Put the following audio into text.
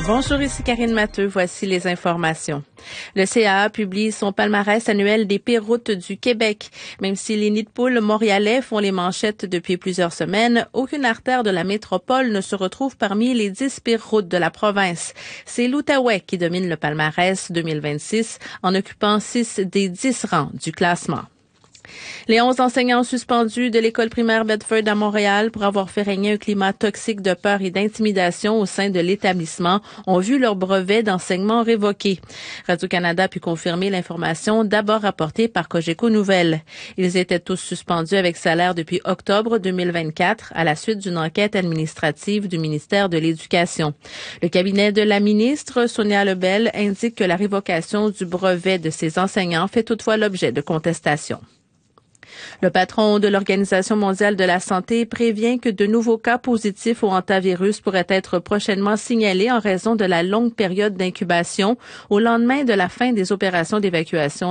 Bonjour, ici Karine Matteux. Voici les informations. Le CAA publie son palmarès annuel des pires routes du Québec. Même si les nids de poules montréalais font les manchettes depuis plusieurs semaines, aucune artère de la métropole ne se retrouve parmi les 10 pires routes de la province. C'est l'Outaouais qui domine le palmarès 2026 en occupant 6 des 10 rangs du classement. Les 11 enseignants suspendus de l'école primaire Bedford à Montréal pour avoir fait régner un climat toxique de peur et d'intimidation au sein de l'établissement ont vu leur brevet d'enseignement révoqué. Radio-Canada a pu confirmer l'information d'abord rapportée par Cogeco Nouvelles. Ils étaient tous suspendus avec salaire depuis octobre 2024 à la suite d'une enquête administrative du ministère de l'Éducation. Le cabinet de la ministre, Sonia Lebel, indique que la révocation du brevet de ces enseignants fait toutefois l'objet de contestations. Le patron de l'Organisation mondiale de la santé prévient que de nouveaux cas positifs au hantavirus pourraient être prochainement signalés en raison de la longue période d'incubation au lendemain de la fin des opérations d'évacuation